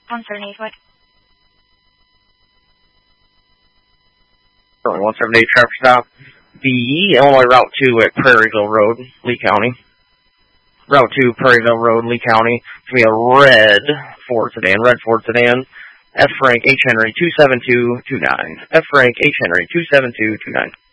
178 what? 178 traffic stop. The Illinois Route 2 at Prairieville Road, Lee County. Route 2, Prairieville Road, Lee County. It's going to be a red Ford sedan. F. Frank H. Henry 27229. F. Frank H. Henry 27229.